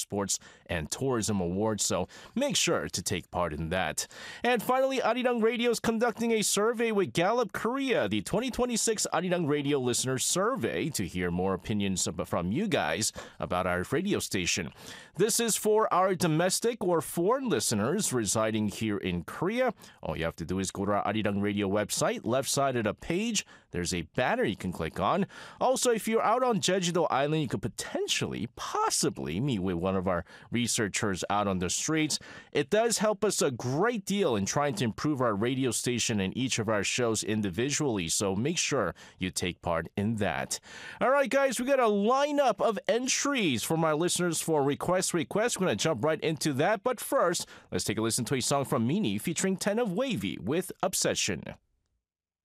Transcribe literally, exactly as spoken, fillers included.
Sports and Tourism Awards, so make sure to take part in that. And finally, Arirang Radio is conducting a survey with Gallup Korea, the twenty twenty-six Arirang Radio Listener Survey, to hear more opinions from you guys about our radio station. This is for our domestic or foreign listeners residing here in Korea. All you have to do is go to our Arirang Radio website. Left side of the page, there's a banner you can click on. Also, if you're out on Jeju-do Island, you could potentially, possibly meet with one of our researchers out on the streets. It does help us a great deal in trying to improve our radio station and each of our shows individually, so make sure you take part in that. All right, guys, we got a lineup of entries from our listeners for Request Request. We're going to jump right into that, but first, let's take a listen to a song from Mini featuring Ten of Wavy with Obsession.